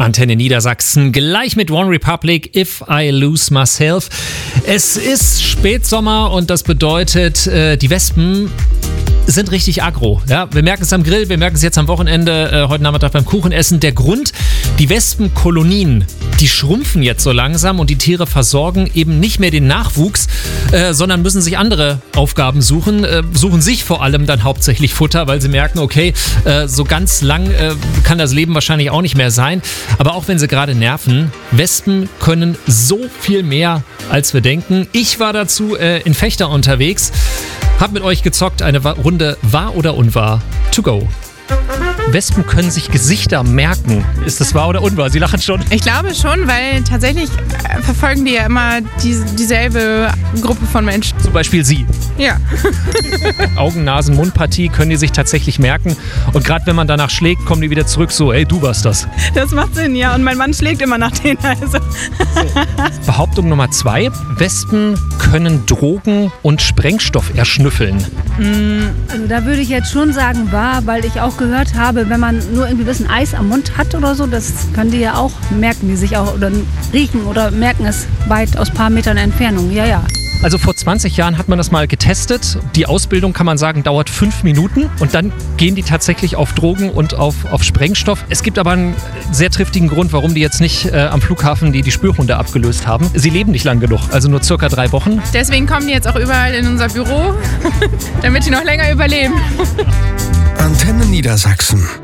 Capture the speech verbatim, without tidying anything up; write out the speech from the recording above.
Antenne Niedersachsen, gleich mit One Republic, If I Lose Myself. Es ist Spätsommer und das bedeutet, äh, die Wespen sind richtig aggro. Ja, wir merken es am Grill, wir merken es jetzt am Wochenende, äh, heute Nachmittag beim Kuchenessen. Der Grund, die Wespenkolonien, die schrumpfen jetzt so langsam und die Tiere versorgen eben nicht mehr den Nachwuchs, äh, sondern müssen sich andere Aufgaben suchen, äh, suchen sich vor allem dann hauptsächlich Futter, weil sie merken, okay, äh, so ganz lang äh, kann das Leben wahrscheinlich auch nicht mehr sein. Aber auch wenn sie gerade nerven, Wespen können so viel mehr, als wir denken. Ich war dazu äh, in Vechta unterwegs, hab mit euch gezockt, eine Runde Wahr oder Unwahr to go. Wespen können sich Gesichter merken. Ist das wahr oder unwahr? Sie lachen schon. Ich glaube schon, weil tatsächlich äh, verfolgen die ja immer die, dieselbe Gruppe von Menschen. Zum Beispiel Sie. Ja. Augen, Nasen, Mundpartie können die sich tatsächlich merken. Und gerade wenn man danach schlägt, kommen die wieder zurück so, ey, du warst das. Das macht Sinn, ja. Und mein Mann schlägt immer nach denen. Also. Behauptung Nummer zwei. Wespen können Drogen und Sprengstoff erschnüffeln. Also da würde ich jetzt schon sagen, wahr, weil ich auch gehört habe, wenn man nur irgendwie ein bisschen Eis am Mund hat oder so, das können die ja auch, merken die sich auch oder riechen oder merken es weit aus ein paar Metern Entfernung. Ja, ja. Also vor zwanzig Jahren hat man das mal getestet. Die Ausbildung, kann man sagen, dauert fünf Minuten und dann gehen die tatsächlich auf Drogen und auf, auf Sprengstoff. Es gibt aber einen sehr triftigen Grund, warum die jetzt nicht äh, am Flughafen die, die Spürhunde abgelöst haben. Sie leben nicht lang genug, also nur circa drei Wochen. Deswegen kommen die jetzt auch überall in unser Büro, damit die noch länger überleben. Antenne Niedersachsen.